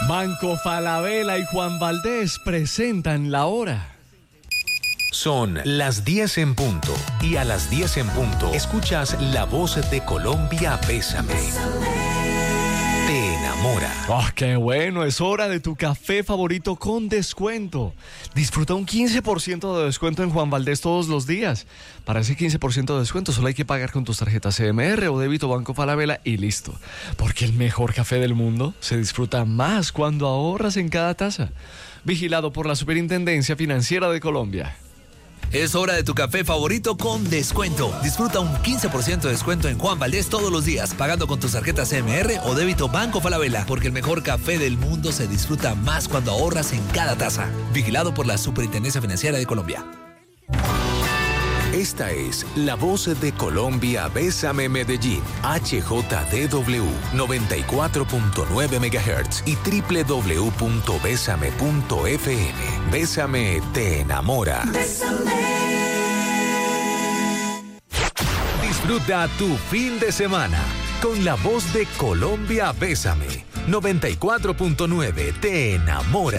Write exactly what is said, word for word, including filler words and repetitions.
Banco Falabella y Juan Valdés presentan la hora. Son las diez en punto y a las diez en punto escuchas La Voz de Colombia, Bésame. Te enamora. ¡Oh, qué bueno! Es hora de tu café favorito con descuento. Disfruta un quince por ciento de descuento en Juan Valdés todos los días. Para ese quince por ciento de descuento solo hay que pagar con tus tarjetas C M R o débito Banco Falabella y listo. Porque el mejor café del mundo se disfruta más cuando ahorras en cada taza. Vigilado por la Superintendencia Financiera de Colombia. Es hora de tu café favorito con descuento. Disfruta un quince por ciento de descuento en Juan Valdés todos los días, pagando con tus tarjetas C M R o débito Banco Falabella, porque el mejor café del mundo se disfruta más cuando ahorras en cada taza. Vigilado por la Superintendencia Financiera de Colombia. Esta es La Voz de Colombia, Bésame Medellín, H J D W noventa y cuatro punto nueve megahertz y doble u doble u doble u punto bésame punto f m. Bésame te enamora. Bésame. Disfruta tu fin de semana con La Voz de Colombia, Bésame noventa y cuatro punto nueve te enamora.